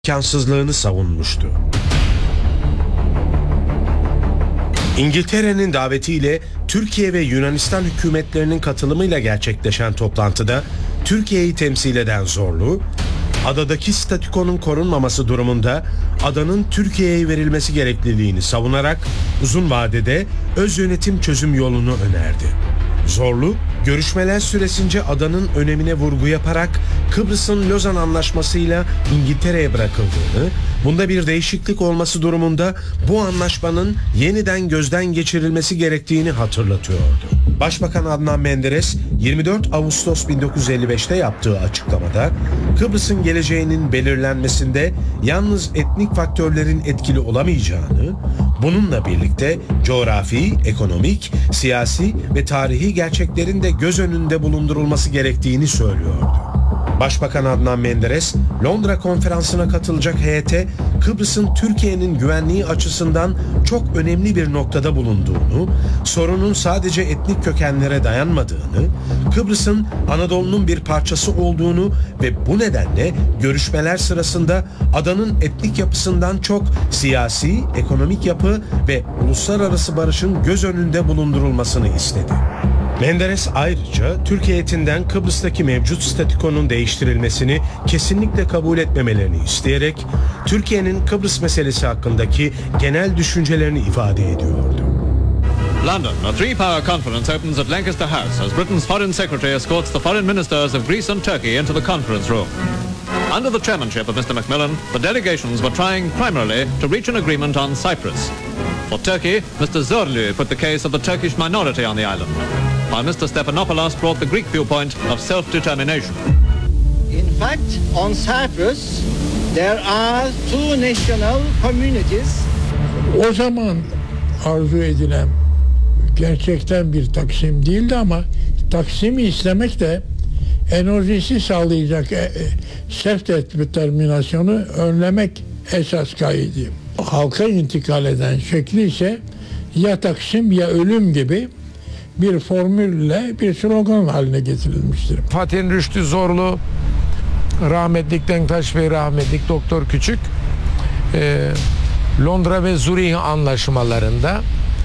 imkansızlığını savunmuştu. İngiltere'nin davetiyle Türkiye ve Yunanistan hükümetlerinin katılımıyla gerçekleşen toplantıda Türkiye'yi temsil eden Zorlu, adadaki statükonun korunmaması durumunda adanın Türkiye'ye verilmesi gerekliliğini savunarak uzun vadede öz yönetim çözüm yolunu önerdi. Zorlu, görüşmeler süresince adanın önemine vurgu yaparak Kıbrıs'ın Lozan Anlaşması'yla İngiltere'ye bırakıldığını, bunda bir değişiklik olması durumunda bu anlaşmanın yeniden gözden geçirilmesi gerektiğini hatırlatıyordu. Başbakan Adnan Menderes 24 Ağustos 1955'te yaptığı açıklamada Kıbrıs'ın geleceğinin belirlenmesinde yalnız etnik faktörlerin etkili olamayacağını, bununla birlikte coğrafi, ekonomik, siyasi ve tarihi gerçeklerin de göz önünde bulundurulması gerektiğini söylüyordu. Başbakan Adnan Menderes, Londra konferansına katılacak heyete Kıbrıs'ın Türkiye'nin güvenliği açısından çok önemli bir noktada bulunduğunu, sorunun sadece etnik kökenlere dayanmadığını, Kıbrıs'ın Anadolu'nun bir parçası olduğunu ve bu nedenle görüşmeler sırasında adanın etnik yapısından çok siyasi, ekonomik yapı ve uluslararası barışın göz önünde bulundurulmasını istedi. Menderes ayrıca Türkiye heyetinden Kıbrıs'taki mevcut statükonun değiştirilmesini kesinlikle kabul etmemelerini isteyerek Türkiye'nin Kıbrıs meselesi hakkındaki genel düşüncelerini ifade ediyordu. London, a three-power conference opens at Lancaster House as Britain's Foreign Secretary escorts the foreign ministers of Greece and Turkey into the conference room. Under the chairmanship of Mr. Macmillan, the delegations were trying primarily to reach an agreement on Cyprus. For Turkey, Mr. Zorlu put the case of the Turkish minority on the island, while Mr. Stephanopoulos brought the Greek viewpoint of self-determination. In fact, on Cyprus, there are two national communities. O zaman arzu edilen gerçekten bir Taksim değildi ama Taksim'i istemek de enerjisi sağlayacak self-determinasyonu önlemek esas gayeydi. Halka intikal eden şekli ise ya Taksim ya ölüm gibi bir formülle bir slogan haline getirilmiştir. Fatih Rüştü Zorlu, rahmetlik Denktaş Bey, rahmetlik Doktor Küçük, Londra ve Zürih anlaşmalarında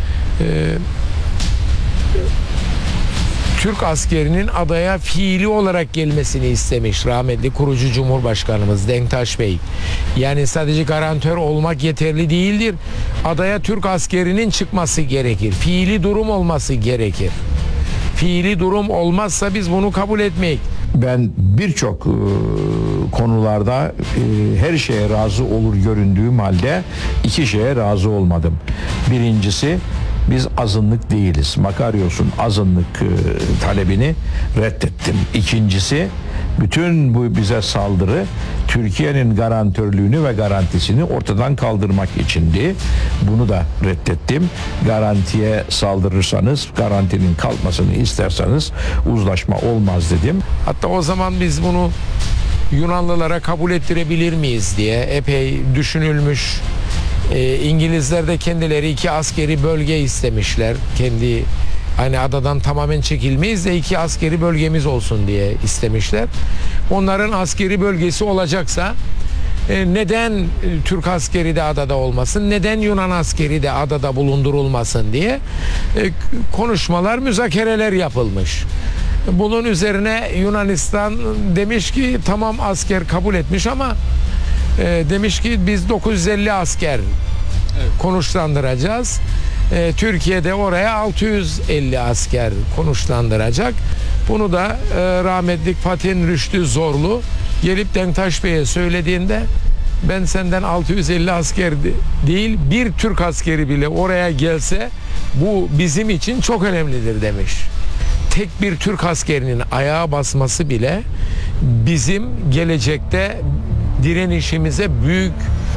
Türk askerinin adaya fiili olarak gelmesini istemiş rahmetli kurucu Cumhurbaşkanımız Denktaş Bey. Yani sadece garantör olmak yeterli değildir. Adaya Türk askerinin çıkması gerekir. Fiili durum olması gerekir. Fiili durum olmazsa biz bunu kabul etmeyiz. Ben birçok konularda her şeye razı olur göründüğüm halde iki şeye razı olmadım. Birincisi, biz azınlık değiliz. Makaryos'un azınlık talebini reddettim. İkincisi, bütün bu bize saldırı Türkiye'nin garantörlüğünü ve garantisini ortadan kaldırmak içindi. Bunu da reddettim. Garantiye saldırırsanız, garantinin kalkmasını isterseniz uzlaşma olmaz dedim. Hatta o zaman biz bunu Yunanlılara kabul ettirebilir miyiz diye epey düşünülmüş. İngilizler de kendileri 2 askeri bölge istemişler. Kendi hani adadan tamamen çekilmeyiz de 2 askeri bölgemiz olsun diye istemişler. Onların askeri bölgesi olacaksa neden Türk askeri de adada olmasın, neden Yunan askeri de adada bulundurulmasın diye konuşmalar, müzakereler yapılmış. Bunun üzerine Yunanistan demiş ki tamam, asker kabul etmiş ama demiş ki biz 950 asker konuşlandıracağız. Türkiye'de oraya 650 asker konuşlandıracak. Bunu da rahmetlik Fatih Rüştü Zorlu gelip Denktaş Bey'e söylediğinde ben senden 650 asker değil, bir Türk askeri bile oraya gelse bu bizim için çok önemlidir demiş. Tek bir Türk askerinin ayağa basması bile bizim gelecekte direnişimize büyük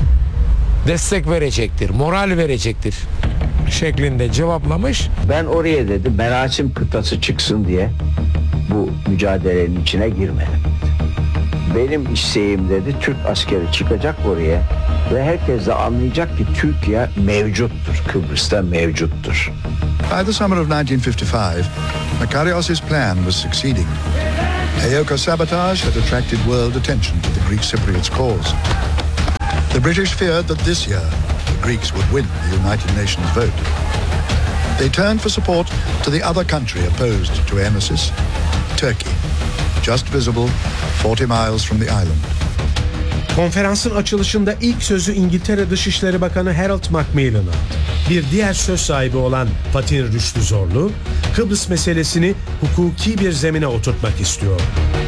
destek verecektir, moral verecektir şeklinde cevaplamış. Ben oraya dedi Merasim kıtası çıksın diye bu mücadelenin içine girmedim. Benim isteğim dedi Türk askeri çıkacak oraya ve herkes de anlayacak ki Türkiye mevcuttur, Kıbrıs'ta mevcuttur. By the summer of 1955, Makarios's plan was succeeding. Aoka sabotage had attracted world attention to the Greek Cypriots' cause. The British feared that this year the Greeks would win the United Nations vote. They turned for support to the other country opposed to Enosis, Turkey, just visible 40 miles from the island. Konferansın açılışında ilk sözü İngiltere Dışişleri Bakanı Harold Macmillan aldı. Bir diğer söz sahibi olan Fatih Rüştü Zorlu, Kıbrıs meselesini hukuki bir zemine oturtmak istiyor.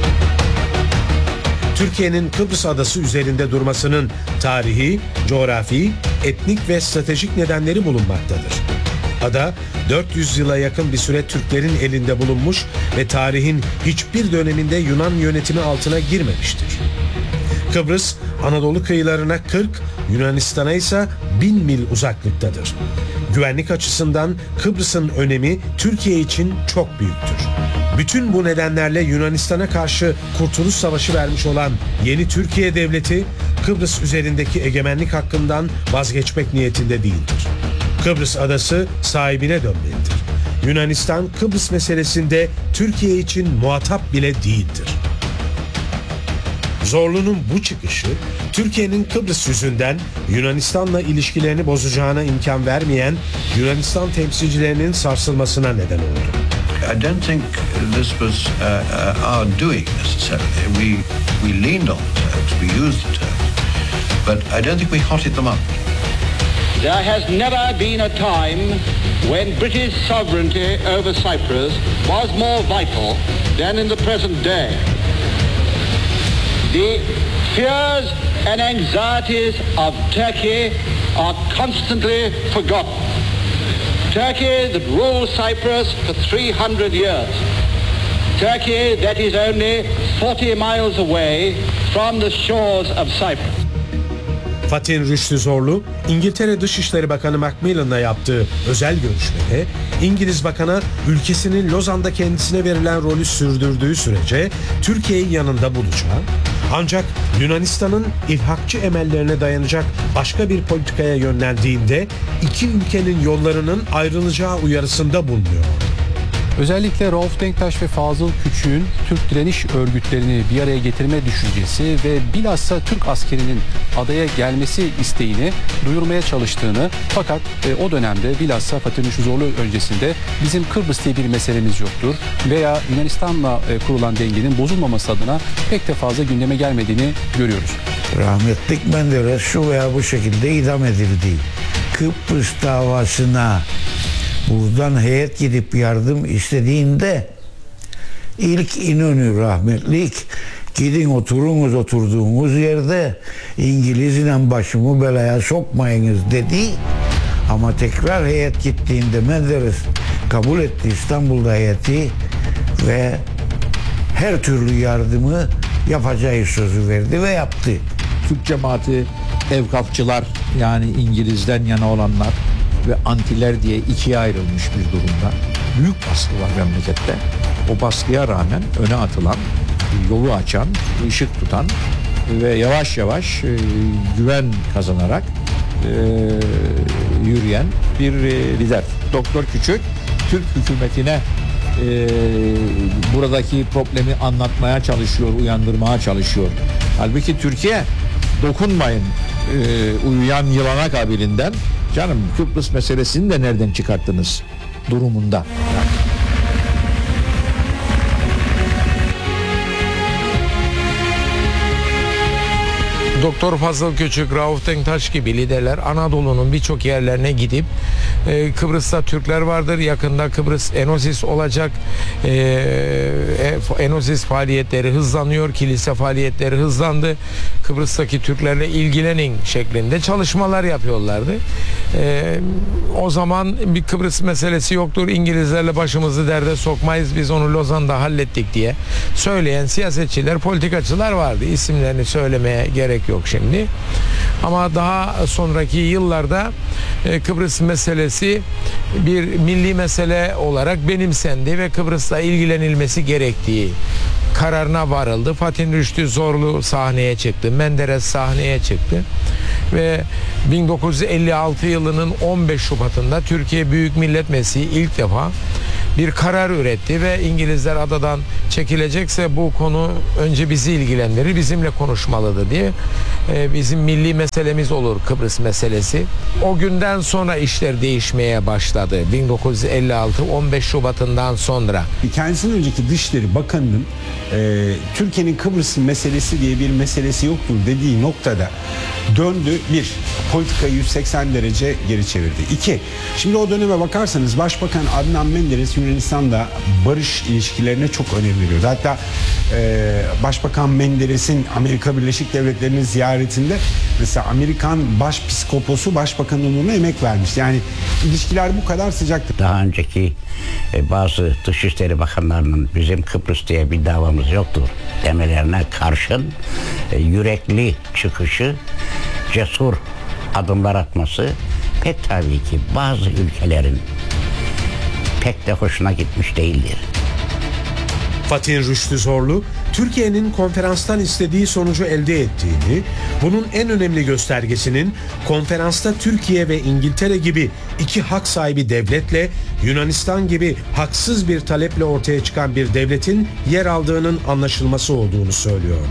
Türkiye'nin Kıbrıs adası üzerinde durmasının tarihi, coğrafi, etnik ve stratejik nedenleri bulunmaktadır. Ada 400 yıla yakın bir süre Türklerin elinde bulunmuş ve tarihin hiçbir döneminde Yunan yönetimi altına girmemiştir. Kıbrıs, Anadolu kıyılarına 40, Yunanistan'a ise 1000 mil uzaklıktadır. Güvenlik açısından Kıbrıs'ın önemi Türkiye için çok büyüktür. Bütün bu nedenlerle Yunanistan'a karşı Kurtuluş Savaşı vermiş olan yeni Türkiye Devleti, Kıbrıs üzerindeki egemenlik hakkından vazgeçmek niyetinde değildir. Kıbrıs adası sahibine dönmelidir. Yunanistan, Kıbrıs meselesinde Türkiye için muhatap bile değildir. Zorlu'nun bu çıkışı, Türkiye'nin Kıbrıs yüzünden Yunanistan'la ilişkilerini bozacağına imkan vermeyen Yunanistan temsilcilerinin sarsılmasına neden oldu. I don't think this was our doing necessarily. We leaned on the Turks, we used the Turks, but I don't think we hotted them up. There has never been a time when British sovereignty over Cyprus was more vital than in the present day. The fears and anxieties of Turkey are constantly forgotten. Turkey that ruled Cyprus for 300 years. Turkey that is only 40 miles away from the shores of Cyprus. Fatih Rüştü Zorlu, İngiltere Dışişleri Bakanı Macmillan'la yaptığı özel görüşmede İngiliz Bakan'a ülkesinin Lozan'da kendisine verilen rolü sürdürdüğü sürece Türkiye'yi yanında bulacağı, ancak Yunanistan'ın ilhakçı emellerine dayanacak başka bir politikaya yönlendiğinde iki ülkenin yollarının ayrılacağı uyarısında bulunuyor. Özellikle Rauf Denktaş ve Fazıl Küçük'ün Türk direniş örgütlerini bir araya getirme düşüncesi ve bilhassa Türk askerinin adaya gelmesi isteğini duyurmaya çalıştığını, fakat o dönemde bilhassa Fatih Rüştü Zorlu öncesinde bizim Kıbrıs diye bir meselemiz yoktur veya Yunanistan'la kurulan dengenin bozulmaması adına pek de fazla gündeme gelmediğini görüyoruz. Rahmetlik Menderes şu veya bu şekilde idam edildi. Kıbrıs davasına buradan heyet gidip yardım istediğinde ilk İnönü rahmetlik gidin oturunuz oturduğunuz yerde, İngilizle başımı belaya sokmayınız dedi. Ama tekrar heyet gittiğinde Menderes kabul etti İstanbul'da heyeti ve her türlü yardımı yapacağı sözü verdi ve yaptı. Türk cemaati evkafçılar, yani İngiliz'den yana olanlar ve antiler diye ikiye ayrılmış bir durumda. Büyük baskı var memlekette. O baskıya rağmen öne atılan, yolu açan, ışık tutan ve yavaş yavaş güven kazanarak yürüyen bir lider. Doktor Küçük Türk hükümetine buradaki problemi anlatmaya çalışıyor, uyandırmaya çalışıyor. Halbuki Türkiye dokunmayın uyuyan yılana kabilinden, canım Kıbrıs meselesini de nereden çıkarttınız durumunda. Doktor Fazıl Küçük, Rauf Denktaş gibi liderler Anadolu'nun birçok yerlerine gidip Kıbrıs'ta Türkler vardır, yakında Kıbrıs Enosis olacak, Enosis faaliyetleri hızlanıyor, kilise faaliyetleri hızlandı, Kıbrıs'taki Türklerle ilgilenin şeklinde çalışmalar yapıyorlardı. O zaman bir Kıbrıs meselesi yoktur, İngilizlerle başımızı derde sokmayız, biz onu Lozan'da hallettik diye söyleyen siyasetçiler, politikacılar vardı. İsimlerini söylemeye gerek yok şimdi. Ama daha sonraki yıllarda Kıbrıs meselesi bir milli mesele olarak benimsendi ve Kıbrıs'la ilgilenilmesi gerektiği kararına varıldı. Fatih Rüştü Zorlu sahneye çıktı. Menderes sahneye çıktı. Ve 1956 yılının 15 Şubat'ında Türkiye Büyük Millet Meclisi ilk defa bir karar üretti ve İngilizler adadan çekilecekse bu konu önce bizi ilgilendirir, bizimle konuşmalıdır diye bizim milli meselemiz olur Kıbrıs meselesi. O günden sonra işler değişmeye başladı. 1956 15 Şubat'ından sonra. Kendisinden önceki Dışişleri Bakanı'nın Türkiye'nin Kıbrıs meselesi diye bir meselesi yoktur dediği noktada döndü. Bir, politikayı 180 derece geri çevirdi. İki, şimdi o döneme bakarsanız Başbakan Adnan Menderes Yunanistan'da barış ilişkilerine çok önem veriyordu. Hatta Başbakan Menderes'in Amerika Birleşik Devletleri'nin ziyaretinde mesela Amerikan Başpiskoposu Başbakanın ona emek vermiş. Yani ilişkiler bu kadar sıcaktı. Daha önceki bazı Dışişleri Bakanlarının bizim Kıbrıs diye bir davamız yoktur demelerine karşın yürekli çıkışı, cesur adımlar atması pek tabii ki bazı ülkelerin pek de hoşuna gitmiş değildir. Fatih Rüştü Zorlu, Türkiye'nin konferanstan istediği sonucu elde ettiğini, bunun en önemli göstergesinin konferansta Türkiye ve İngiltere gibi iki hak sahibi devletle Yunanistan gibi haksız bir taleple ortaya çıkan bir devletin yer aldığının anlaşılması olduğunu söylüyordu.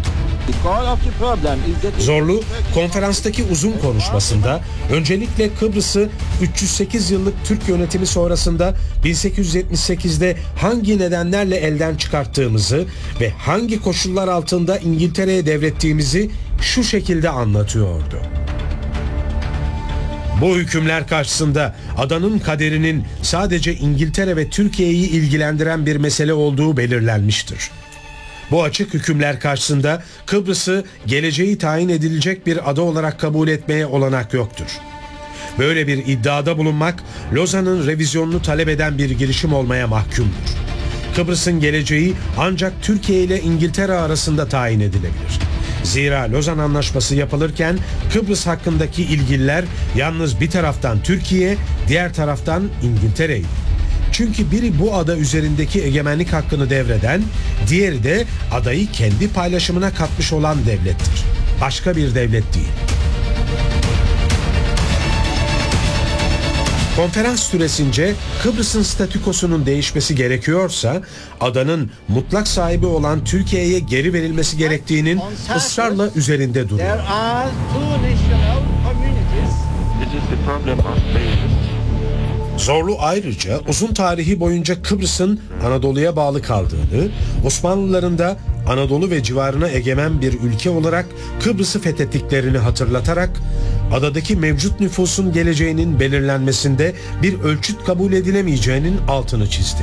Zorlu, konferanstaki uzun konuşmasında öncelikle Kıbrıs'ı 308 yıllık Türk yönetimi sonrasında 1878'de hangi nedenlerle elden çıkarttığımızı ve hangi koşullar altında İngiltere'ye devrettiğimizi şu şekilde anlatıyordu. Bu hükümler karşısında adanın kaderinin sadece İngiltere ve Türkiye'yi ilgilendiren bir mesele olduğu belirlenmiştir. Bu açık hükümler karşısında Kıbrıs'ı geleceği tayin edilecek bir ada olarak kabul etmeye olanak yoktur. Böyle bir iddiada bulunmak, Lozan'ın revizyonunu talep eden bir girişim olmaya mahkumdur. Kıbrıs'ın geleceği ancak Türkiye ile İngiltere arasında tayin edilebilir. Zira Lozan Anlaşması yapılırken Kıbrıs hakkındaki ilgililer yalnız bir taraftan Türkiye, diğer taraftan İngiltere'ydi. Çünkü biri bu ada üzerindeki egemenlik hakkını devreden, diğeri de adayı kendi paylaşımına katmış olan devlettir. Başka bir devlet değil. Konferans süresince Kıbrıs'ın statükosunun değişmesi gerekiyorsa adanın mutlak sahibi olan Türkiye'ye geri verilmesi gerektiğinin ısrarla üzerinde duruyor. Zorlu ayrıca uzun tarihi boyunca Kıbrıs'ın Anadolu'ya bağlı kaldığını, Osmanlıların da Anadolu ve civarına egemen bir ülke olarak Kıbrıs'ı fethettiklerini hatırlatarak adadaki mevcut nüfusun geleceğinin belirlenmesinde bir ölçüt kabul edilemeyeceğinin altını çizdi.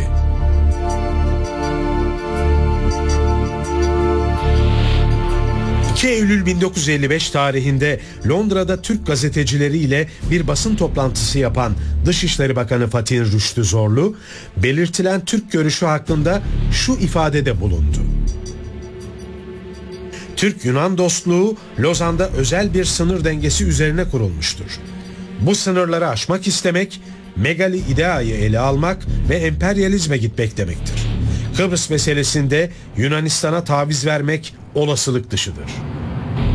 Eylül 1955 tarihinde Londra'da Türk gazetecileriyle bir basın toplantısı yapan Dışişleri Bakanı Fatih Rüştü Zorlu, belirtilen Türk görüşü hakkında şu ifadede bulundu. Türk-Yunan dostluğu Lozan'da özel bir sınır dengesi üzerine kurulmuştur. Bu sınırları aşmak istemek, megali ideayı ele almak ve emperyalizme gitmek demektir. Kıbrıs meselesinde Yunanistan'a taviz vermek olasılık dışıdır.